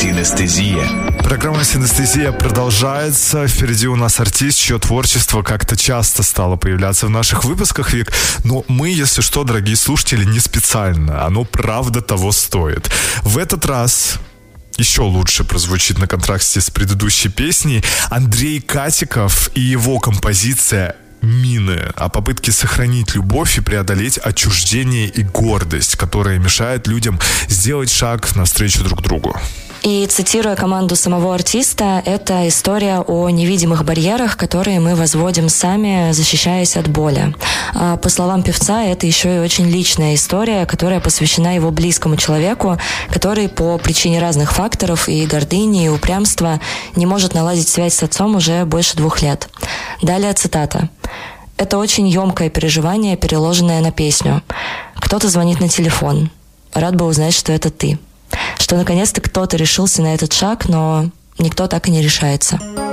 Синестезия. Программа «Синестезия» продолжается. Впереди у нас артист, чье творчество как-то часто стало появляться в наших выпусках, Вик. Но мы, если что, дорогие слушатели, не специально. Оно правда того стоит. В этот раз еще лучше прозвучит на контрасте с предыдущей песней Андрей Катиков и его композиция «Мины» о попытке сохранить любовь и преодолеть отчуждение и гордость, которые мешают людям сделать шаг навстречу друг другу. И, цитируя команду самого артиста, это история о невидимых барьерах, которые мы возводим сами, защищаясь от боли. По словам певца, это еще и очень личная история, которая посвящена его близкому человеку, который по причине разных факторов и гордыни, и упрямства не может наладить связь с отцом уже больше 2 лет. Далее цитата. «Это очень емкое переживание, переложенное на песню. Кто-то звонит на телефон. Рад бы узнать, что это ты. Что наконец-то кто-то решился на этот шаг, но никто так и не решается».